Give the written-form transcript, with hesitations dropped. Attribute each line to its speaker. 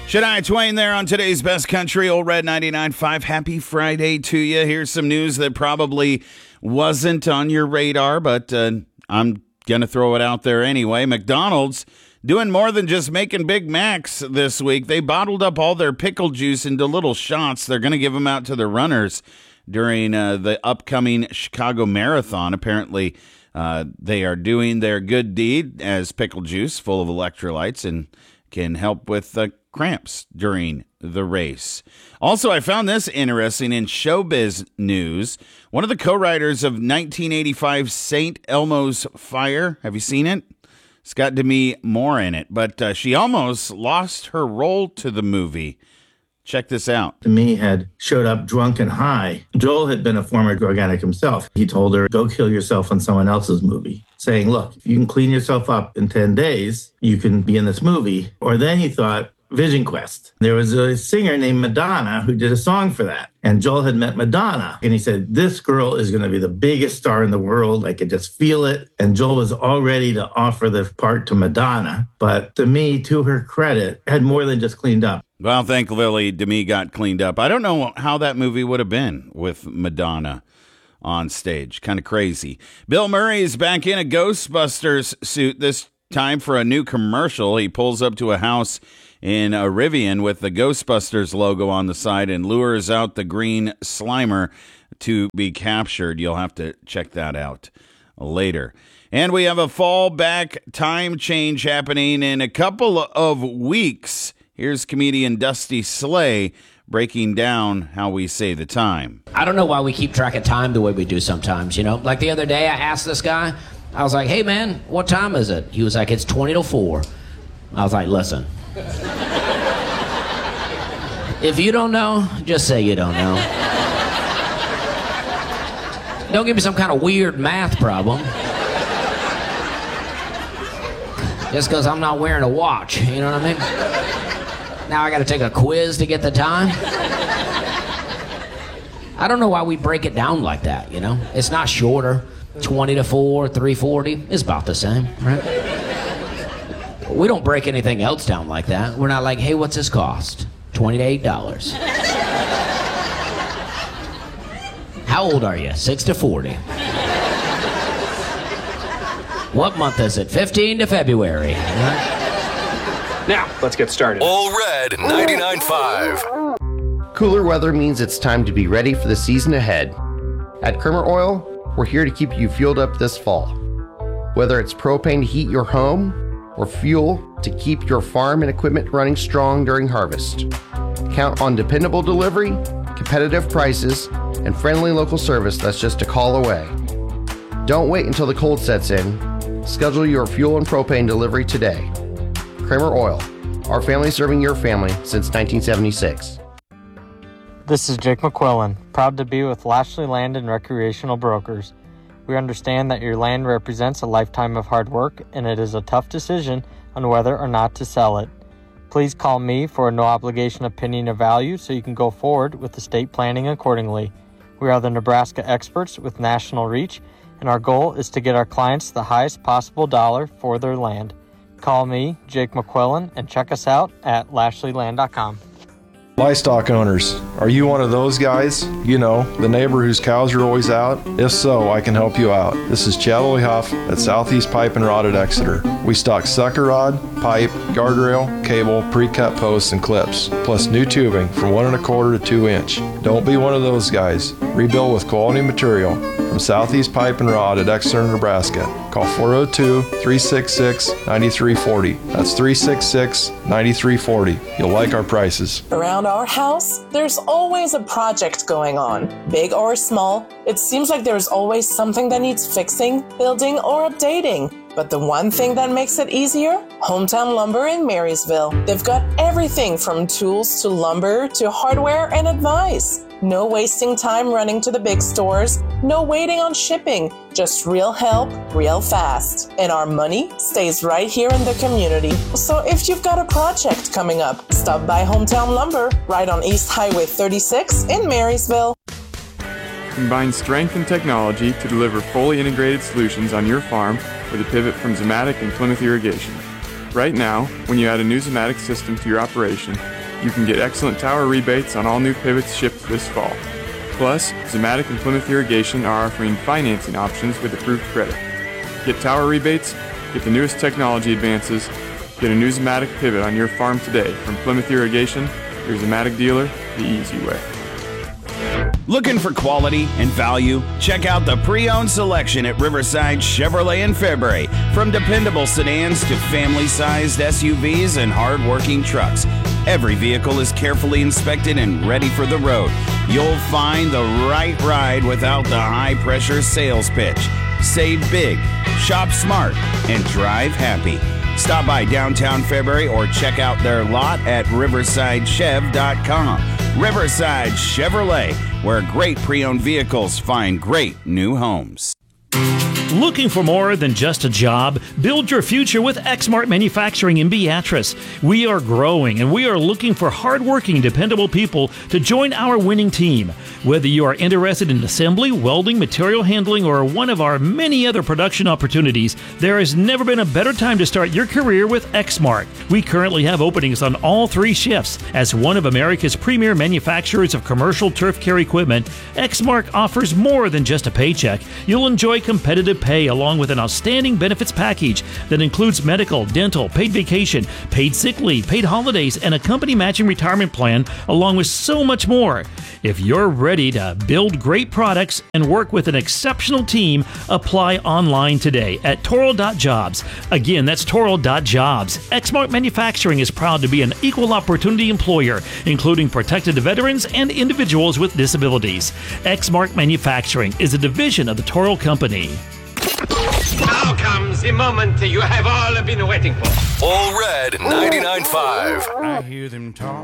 Speaker 1: Shania Twain there on today's Best Country, Old Red 99.5. Happy Friday to you. Here's some news that probably wasn't on your radar, but I'm going to throw it out there anyway. McDonald's doing more than just making Big Macs this week. They bottled up all their pickle juice into little shots. They're going to give them out to the runners during the upcoming Chicago Marathon. Apparently, they are doing their good deed as pickle juice full of electrolytes and can help with cramps during the race. Also, I found this interesting in showbiz news. One of the co-writers of 1985's St. Elmo's Fire, have you seen it? It's got Demi Moore in it, but she almost lost her role to the movie. Check this out.
Speaker 2: Demi had showed up drunk and high. Joel had been a former drug addict himself. He told her, go kill yourself on someone else's movie, saying, look, if you can clean yourself up in 10 days, you can be in this movie. Or then he thought, Vision Quest. There was a singer named Madonna who did a song for that. And Joel had met Madonna. And he said, this girl is going to be the biggest star in the world. I could just feel it. And Joel was all ready to offer the part to Madonna. But Demi, to her credit, had more than just cleaned up.
Speaker 1: Well, thankfully, Demi got cleaned up. I don't know how that movie would have been with Madonna on stage. Kind of crazy. Bill Murray is back in a Ghostbusters suit, this time for a new commercial. He pulls up to a house in Rivian with the Ghostbusters logo on the side and lures out the green Slimer to be captured. You'll have to check that out later. And we have a fallback time change happening in a couple of weeks. Here's comedian Dusty Slay breaking down how we say the time.
Speaker 3: I don't know why we keep track of time the way we do sometimes, you know? Like the other day, I asked this guy, I was like, hey man, what time is it? He was like, it's 20 to 4. I was like, listen. If you don't know, just say you don't know. Don't give me some kind of weird math problem. Just because I'm not wearing a watch, you know what I mean? Now I got to take a quiz to get the time. I don't know why we break it down like that, you know? It's not shorter. 20 to 4, 3:40 is about the same, right? We don't break anything else down like that. We're not like, hey, what's this cost? $20 to $8. How old are you? 6 to 40. What month is it? 15 to February.
Speaker 4: Now, let's get started.
Speaker 5: Old Red 99.5.
Speaker 6: Cooler weather means it's time to be ready for the season ahead. At Kramer Oil, we're here to keep you fueled up this fall. Whether it's propane to heat your home or fuel to keep your farm and equipment running strong during harvest. Count on dependable delivery, competitive prices, and friendly local service that's just a call away. Don't wait until the cold sets in. Schedule your fuel and propane delivery today. Kramer Oil, our family serving your family since 1976.
Speaker 7: This is Jake McQuillan, proud to be with Lashley Land and Recreational Brokers. We understand that your land represents a lifetime of hard work, and it is a tough decision on whether or not to sell it. Please call me for a no-obligation opinion of value so you can go forward with estate planning accordingly. We are the Nebraska experts with national reach, and our goal is to get our clients the highest possible dollar for their land. Call me, Jake McQuillan, and check us out at LashleyLand.com.
Speaker 8: Livestock owners, are you one of those guys? You know, the neighbor whose cows are always out? If so, I can help you out. This is Chad Ollie Huff at Southeast Pipe and Rod at Exeter. We stock sucker rod, pipe, guardrail, cable, pre-cut posts, and clips, plus new tubing from 1 1/4 to 2 inch. Don't be one of those guys. Rebuild with quality material from Southeast Pipe and Rod at Exeter, Nebraska. Call 402-366-9340. That's 366-9340. You'll like our prices.
Speaker 9: Around our house, there's always a project going on. Big or small, it seems like there's always something that needs fixing, building, or updating. But the one thing that makes it easier? Hometown Lumber in Marysville. They've got everything from tools to lumber to hardware and advice. No wasting time running to the big stores. No waiting on shipping. Just real help, real fast. And our money stays right here in the community. So if you've got a project coming up, stop by Hometown Lumber, right on East Highway 36 in Marysville.
Speaker 10: Combine strength and technology to deliver fully integrated solutions on your farm with a pivot from Zimmatic and Plymouth Irrigation. Right now, when you add a new Zimmatic system to your operation, You can get excellent tower rebates on all new pivots shipped this fall. Plus, Zematic and Plymouth Irrigation are offering financing options with approved credit. Get tower rebates, get the newest technology advances, get a new Zematic pivot on your farm today from Plymouth Irrigation, your Zematic dealer, the easy way.
Speaker 1: Looking for quality and value? Check out the pre-owned selection at Riverside Chevrolet in February. From dependable sedans to family-sized SUVs and hard-working trucks, every vehicle is carefully inspected and ready for the road. You'll find the right ride without the high-pressure sales pitch. Save big, shop smart, and drive happy. Stop by downtown February or check out their lot at riversidechev.com. Riverside Chevrolet, where great pre-owned vehicles find great new homes.
Speaker 5: Looking for more than just a job? Build your future with Exmart Manufacturing in Beatrice. We are growing and we are looking for hardworking, dependable people to join our winning team. Whether you are interested in assembly, welding, material handling, or one of our many other production opportunities, there has never been a better time to start your career with Exmart. We currently have openings on all 3 shifts. As one of America's premier manufacturers of commercial turf care equipment, Exmart offers more than just a paycheck. You'll enjoy competitive pay along with an outstanding benefits package that includes medical, dental, paid vacation, paid sick leave, paid holidays, and a company matching retirement plan, along with so much more. If you're ready to build great products and work with an exceptional team, apply online today at Toro.jobs. Again, that's Toro.jobs. Exmart Manufacturing is proud to be an equal opportunity employer, including protected veterans and individuals with disabilities. Exmart Manufacturing is a division of the Toro Company.
Speaker 11: Now comes the moment you have all been waiting for.
Speaker 12: All Red 99.5.
Speaker 1: I hear them talk.